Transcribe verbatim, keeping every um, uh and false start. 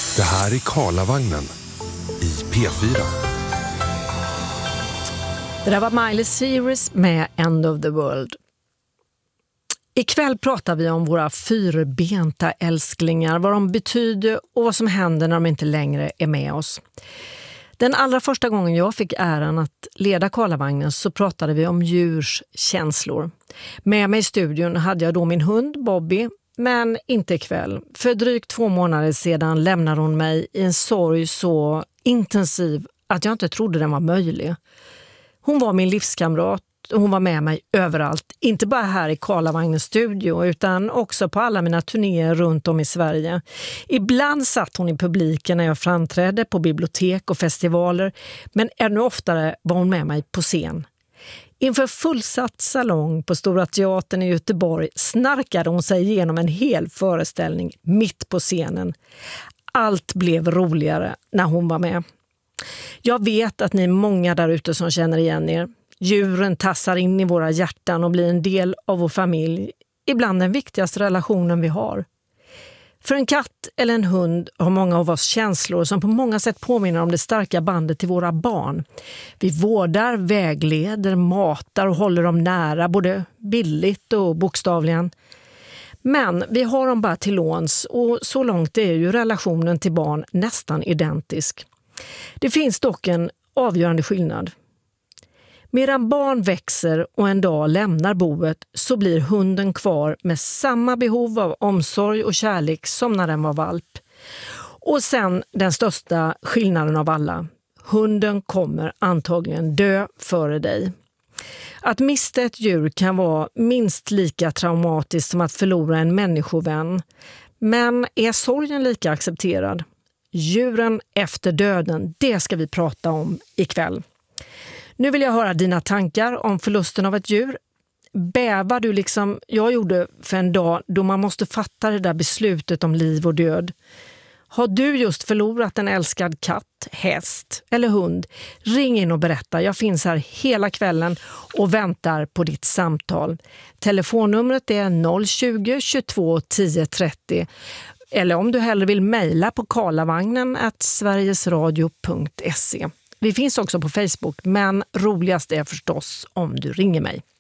Det här är Karlavagnen i P fyra. Det där var Miley Cyrus med End of the World. Ikväll pratar vi om våra fyrbenta älsklingar, vad de betyder och vad som händer när de inte längre är med oss. Den allra första gången jag fick äran att leda Karlavagnen så pratade vi om djurs känslor. Med mig i studion hade jag då min hund Bobby, men inte ikväll. För drygt två månader sedan lämnade hon mig i en sorg så intensiv att jag inte trodde den var möjlig. Hon var min livskamrat och hon var med mig överallt. Inte bara här i Karlavagnens studio utan också på alla mina turnéer runt om i Sverige. Ibland satt hon i publiken när jag framträdde på bibliotek och festivaler, men ännu oftare var hon med mig på scen. Inför fullsatt salong på Stora Teatern i Göteborg snarkade hon sig igenom en hel föreställning mitt på scenen. Allt blev roligare när hon var med. Jag vet att ni är många där ute som känner igen er. Djuren tassar in i våra hjärtan och blir en del av vår familj. Ibland den viktigaste relationen vi har. För en katt eller en hund har många av oss känslor som på många sätt påminner om det starka bandet till våra barn. Vi vårdar, vägleder, matar och håller dem nära, både bildligt och bokstavligen. Men vi har dem bara till låns och så långt är ju relationen till barn nästan identisk. Det finns dock en avgörande skillnad. Medan barn växer och en dag lämnar boet så blir hunden kvar med samma behov av omsorg och kärlek som när den var valp. Och sen den största skillnaden av alla. Hunden kommer antagligen dö före dig. Att mista ett djur kan vara minst lika traumatiskt som att förlora en människovän. Men är sorgen lika accepterad? Djuren efter döden, det ska vi prata om ikväll. Nu vill jag höra dina tankar om förlusten av ett djur. Bävar du liksom jag gjorde för en dag då man måste fatta det där beslutet om liv och död? Har du just förlorat en älskad katt, häst eller hund? Ring in och berätta. Jag finns här hela kvällen och väntar på ditt samtal. Telefonnumret är noll tjugo, tjugotvå, tio trettio. Eller om du hellre vill mejla på karlavagnen at sverigesradio punkt se. Vi finns också på Facebook, men roligast är förstås om du ringer mig.